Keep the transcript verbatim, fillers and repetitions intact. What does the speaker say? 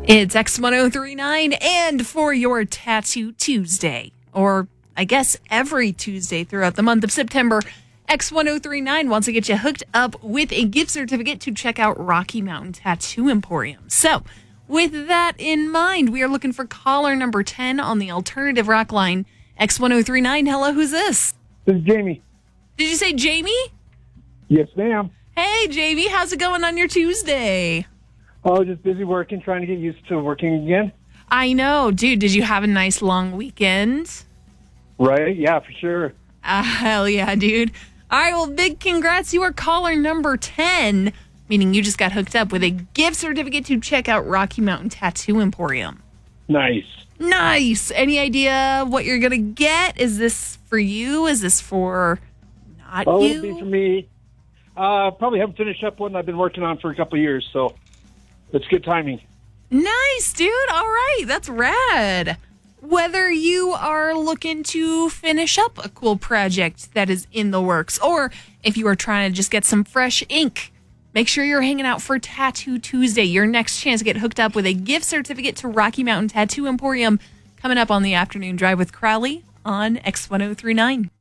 It's X ten thirty-nine, and for your Tattoo Tuesday, or I guess every Tuesday throughout the month of September, X ten thirty-nine wants to get you hooked up with a gift certificate to check out Rocky Mountain Tattoo Emporium. So, with that in mind, we are looking for caller number ten on the alternative rock line. X ten thirty-nine, hello, who's this? This is Jamie. Did you say Jamie? Yes, ma'am. Hey, Jamie, how's it going on your Tuesday? Oh, just busy working, trying to get used to working again. I know. Dude, did you have a nice long weekend? Right? Yeah, for sure. Uh, hell yeah, dude. All right, well, big congrats. You are caller number ten, meaning you just got hooked up with a gift certificate to check out Rocky Mountain Tattoo Emporium. Nice. Nice. Any idea what you're going to get? Is this for you? Is this for not Oh, you? it'll be for me. Uh, probably haven't finished up one I've been working on for a couple of years, so it's good timing. Nice, dude. All right. That's rad. Whether you are looking to finish up a cool project that is in the works, or if you are trying to just get some fresh ink, make sure you're hanging out for Tattoo Tuesday. Your next chance to get hooked up with a gift certificate to Rocky Mountain Tattoo Emporium coming up on the afternoon drive with Crowley on X ten thirty-nine.